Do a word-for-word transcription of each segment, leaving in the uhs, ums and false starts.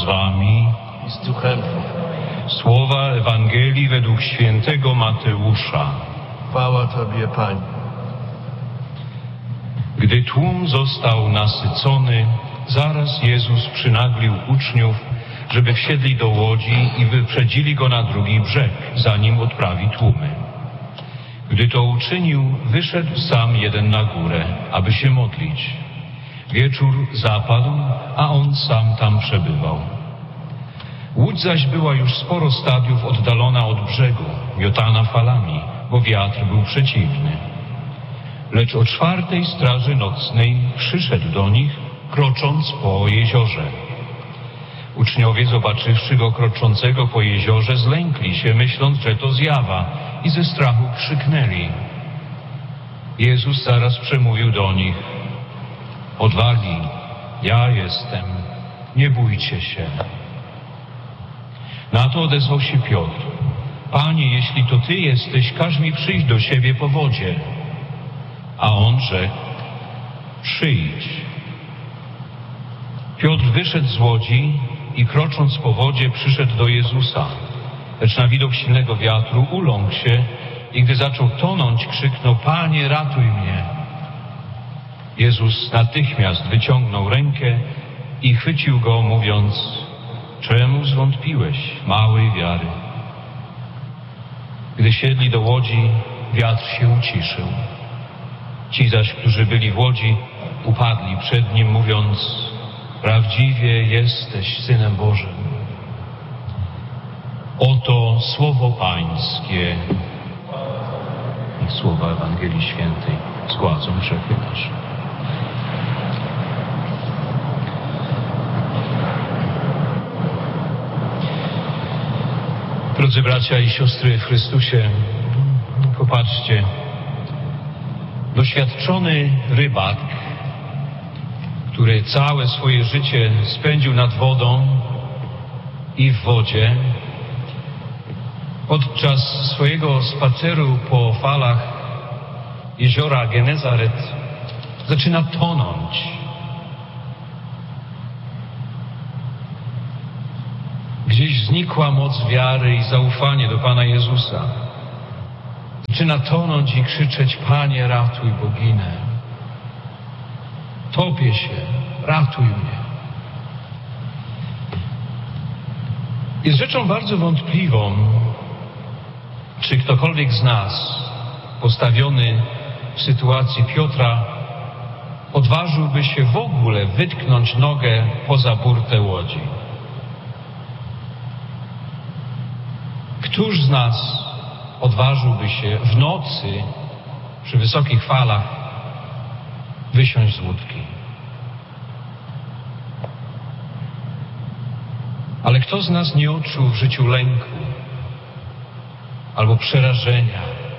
wami. I z duchem. Słowa Ewangelii według świętego Mateusza. Chwała Tobie, Panie. Gdy tłum został nasycony, zaraz Jezus przynaglił uczniów, żeby wsiedli do łodzi i wyprzedzili go na drugi brzeg, zanim odprawi tłumy. Gdy to uczynił, wyszedł sam jeden na górę, aby się modlić. Wieczór zapadł, a on sam tam przebywał. Łódź zaś była już sporo stadiów oddalona od brzegu, miotana falami, bo wiatr był przeciwny. Lecz o czwartej straży nocnej przyszedł do nich, krocząc po jeziorze. Uczniowie, zobaczywszy go kroczącego po jeziorze, zlękli się, myśląc, że to zjawa, i ze strachu krzyknęli. Jezus zaraz przemówił do nich. Odwagi, ja jestem, nie bójcie się. Na to odezwał się Piotr. Panie, jeśli to Ty jesteś, każ mi przyjść do siebie po wodzie. A on rzekł, przyjdź. Piotr wyszedł z łodzi i krocząc po wodzie przyszedł do Jezusa. Lecz na widok silnego wiatru uląkł się i gdy zaczął tonąć, krzyknął, Panie, ratuj mnie. Jezus natychmiast wyciągnął rękę i chwycił go, mówiąc, czemu zwątpiłeś, małej wiary? Gdy siedli do łodzi, wiatr się uciszył. Ci zaś, którzy byli w łodzi, upadli przed nim, mówiąc, prawdziwie jesteś Synem Bożym. Oto słowo Pańskie. Niech słowa Ewangelii Świętej zgładzą grzechy nasze. Drodzy bracia i siostry w Chrystusie, popatrzcie, doświadczony rybak, który całe swoje życie spędził nad wodą i w wodzie, podczas swojego spaceru po falach jeziora Genezaret zaczyna tonąć. Gdzieś znikła moc wiary i zaufanie do Pana Jezusa. Zaczyna tonąć i krzyczeć, Panie, ratuj, bo ginę. Topię się, ratuj mnie. Jest rzeczą bardzo wątpliwą, czy ktokolwiek z nas, postawiony w sytuacji Piotra, odważyłby się w ogóle wytknąć nogę poza burtę łodzi. Któż z nas odważyłby się w nocy przy wysokich falach wysiąść z łódki? Ale kto z nas nie odczuł w życiu lęku albo przerażenia?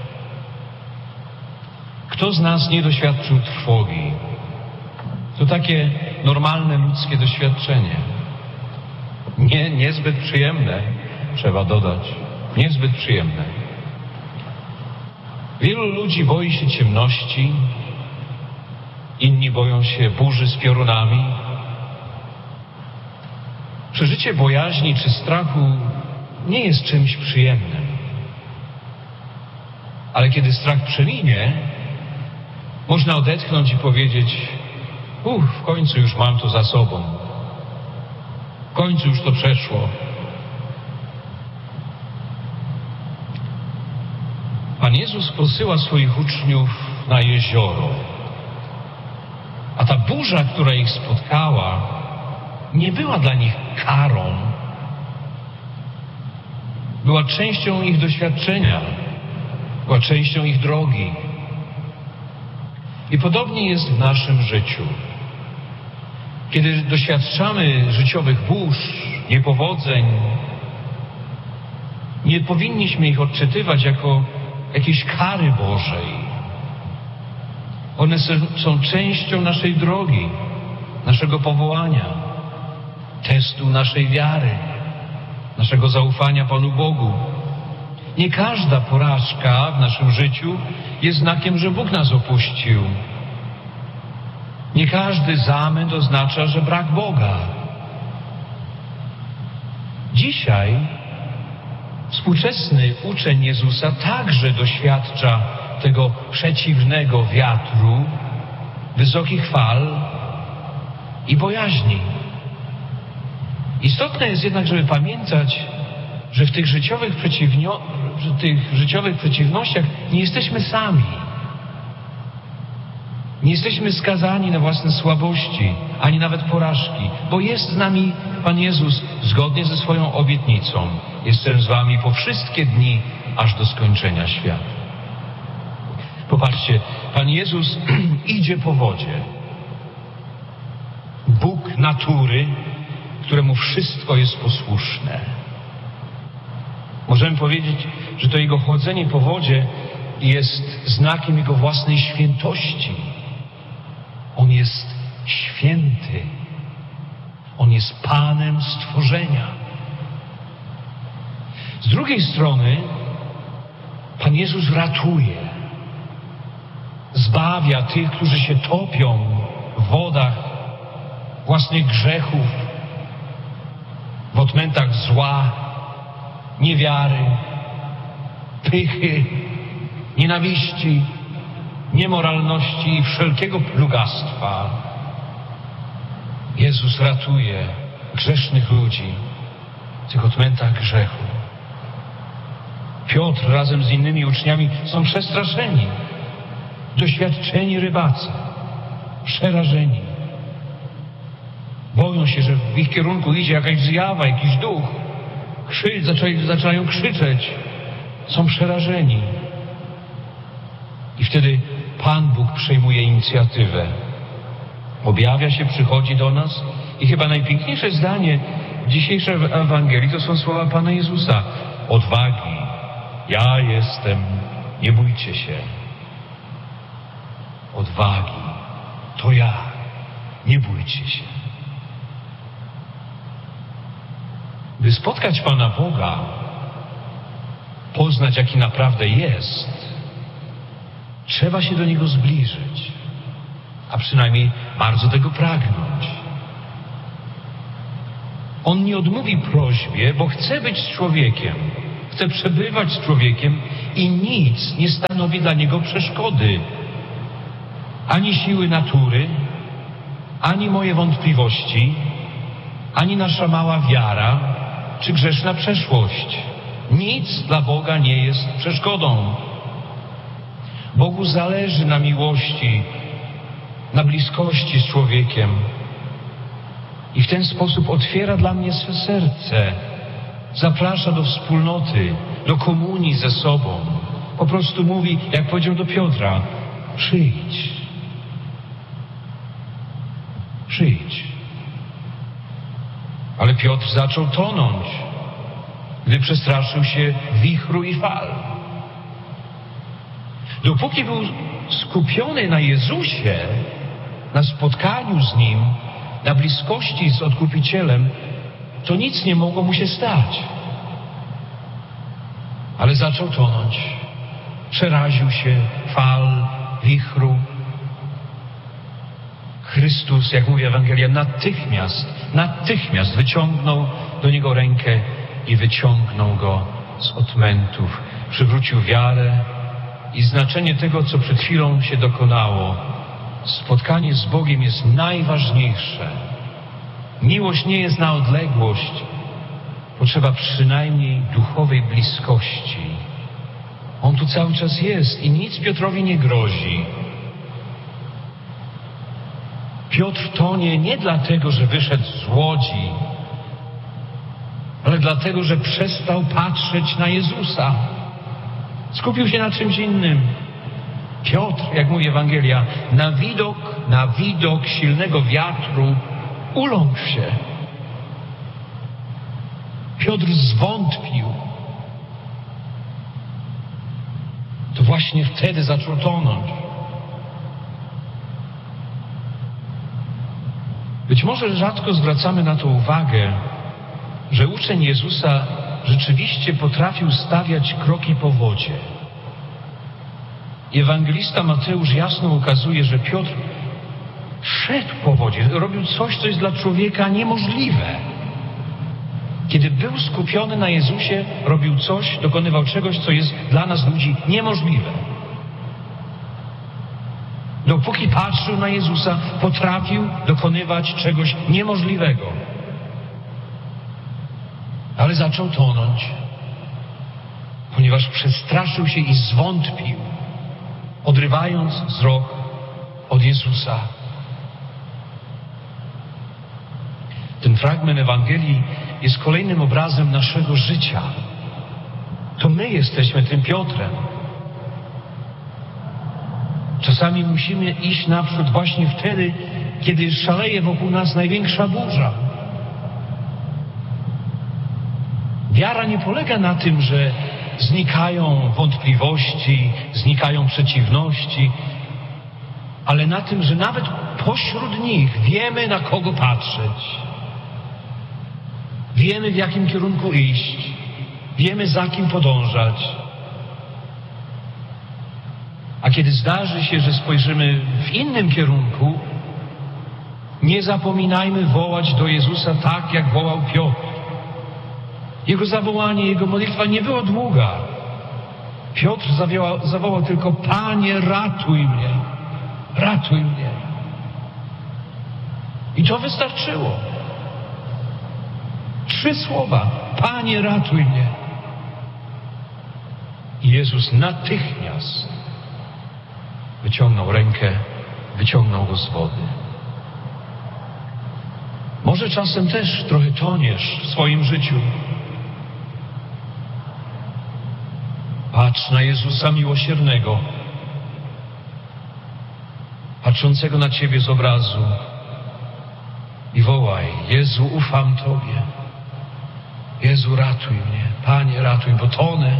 Kto z nas nie doświadczył trwogi? To takie normalne ludzkie doświadczenie. Nie, niezbyt przyjemne, trzeba dodać. Niezbyt przyjemne. Wielu ludzi boi się ciemności, inni boją się burzy z piorunami. Przeżycie bojaźni czy strachu nie jest czymś przyjemnym. Ale kiedy strach przeminie, można odetchnąć i powiedzieć, uff, w końcu już mam to za sobą. W końcu już to przeszło. Pan Jezus posyła swoich uczniów na jezioro. A ta burza, która ich spotkała, nie była dla nich karą. Była częścią ich doświadczenia. Była częścią ich drogi. I podobnie jest w naszym życiu. Kiedy doświadczamy życiowych burz, niepowodzeń, nie powinniśmy ich odczytywać jako jakiejś kary Bożej. One są częścią naszej drogi, naszego powołania, testu naszej wiary, naszego zaufania Panu Bogu. Nie każda porażka w naszym życiu jest znakiem, że Bóg nas opuścił. Nie każdy zamęt oznacza, że brak Boga. Dzisiaj współczesny uczeń Jezusa także doświadcza tego przeciwnego wiatru, wysokich fal i bojaźni. Istotne jest jednak, żeby pamiętać, że w tych życiowych, przeciwnio- w tych życiowych przeciwnościach nie jesteśmy sami. Nie jesteśmy skazani na własne słabości, ani nawet porażki, bo jest z nami Pan Jezus zgodnie ze swoją obietnicą. Jestem z wami po wszystkie dni, aż do skończenia świata. Popatrzcie, Pan Jezus idzie po wodzie. Bóg natury, któremu wszystko jest posłuszne. Możemy powiedzieć, że to Jego chodzenie po wodzie jest znakiem Jego własnej świętości. On jest święty. On jest Panem stworzenia. Z drugiej strony Pan Jezus ratuje, zbawia tych, którzy się topią w wodach własnych grzechów, w odmętach zła, niewiary, pychy, nienawiści, niemoralności i wszelkiego plugastwa. Jezus ratuje grzesznych ludzi w tych odmętach grzechu. Piotr razem z innymi uczniami są przestraszeni, doświadczeni rybacy, przerażeni. Boją się, że w ich kierunku idzie jakaś zjawa, jakiś duch. Krzy, zaczęli, zaczynają krzyczeć. Są przerażeni. I wtedy Pan Bóg przejmuje inicjatywę. Objawia się, przychodzi do nas i chyba najpiękniejsze zdanie dzisiejszej Ewangelii to są słowa Pana Jezusa. Odwagi. Ja jestem. Nie bójcie się. Odwagi. To ja. Nie bójcie się. By spotkać Pana Boga, poznać, jaki naprawdę jest, trzeba się do Niego zbliżyć, a przynajmniej bardzo tego pragnąć. On nie odmówi prośbie, bo chce być z człowiekiem, chce przebywać z człowiekiem i nic nie stanowi dla Niego przeszkody. Ani siły natury, ani moje wątpliwości, ani nasza mała wiara, czy grzeszna przeszłość. Nic dla Boga nie jest przeszkodą. Bogu zależy na miłości, na bliskości z człowiekiem. I w ten sposób otwiera dla mnie swe serce. Zaprasza do wspólnoty, do komunii ze sobą. Po prostu mówi, jak powiedział do Piotra, przyjdź. Przyjdź. Ale Piotr zaczął tonąć, gdy przestraszył się wichru i fal. Dopóki był skupiony na Jezusie, na spotkaniu z Nim, na bliskości z Odkupicielem, to nic nie mogło mu się stać. Ale zaczął tonąć. Przeraził się fal, wichru. Chrystus, jak mówi Ewangelia, natychmiast, natychmiast wyciągnął do niego rękę i wyciągnął go z odmętów. Przywrócił wiarę i znaczenie tego, co przed chwilą się dokonało. Spotkanie z Bogiem jest najważniejsze. Miłość nie jest na odległość. Potrzeba przynajmniej duchowej bliskości. On tu cały czas jest i nic Piotrowi nie grozi. Piotr tonie nie dlatego, że wyszedł z łodzi, ale dlatego, że przestał patrzeć na Jezusa. Skupił się na czymś innym. Piotr, jak mówi Ewangelia, na widok, na widok silnego wiatru uląkł się. Piotr zwątpił. To właśnie wtedy zaczął tonąć. Być może rzadko zwracamy na to uwagę, że uczeń Jezusa rzeczywiście potrafił stawiać kroki po wodzie. Ewangelista Mateusz jasno ukazuje, że Piotr szedł po wodzie, robił coś, co jest dla człowieka niemożliwe. Kiedy był skupiony na Jezusie, robił coś, dokonywał czegoś, co jest dla nas ludzi niemożliwe. Dopóki patrzył na Jezusa, potrafił dokonywać czegoś niemożliwego. Ale zaczął tonąć, ponieważ przestraszył się i zwątpił, odrywając wzrok od Jezusa. Ten fragment Ewangelii jest kolejnym obrazem naszego życia. To my jesteśmy tym Piotrem. Czasami musimy iść naprzód właśnie wtedy, kiedy szaleje wokół nas największa burza. Wiara nie polega na tym, że znikają wątpliwości, znikają przeciwności, ale na tym, że nawet pośród nich wiemy, na kogo patrzeć. Wiemy, w jakim kierunku iść. Wiemy, za kim podążać. A kiedy zdarzy się, że spojrzymy w innym kierunku, nie zapominajmy wołać do Jezusa tak, jak wołał Piotr. Jego zawołanie, jego modlitwa nie była długa. Piotr zawołał, zawołał tylko: Panie, ratuj mnie, ratuj mnie. I to wystarczyło. Trzy słowa: Panie, ratuj mnie. I Jezus natychmiast wyciągnął rękę, wyciągnął go z wody. Może czasem też trochę toniesz w swoim życiu. Patrz na Jezusa miłosiernego, patrzącego na ciebie z obrazu i wołaj: Jezu, ufam Tobie. Jezu, ratuj mnie. Panie, ratuj, bo tonę.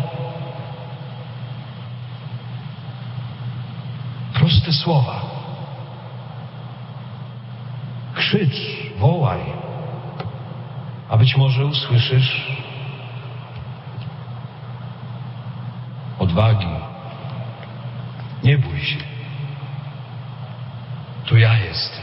Proste słowa. Krzycz, wołaj, a być może usłyszysz odwagi. Nie bój się. To ja jestem.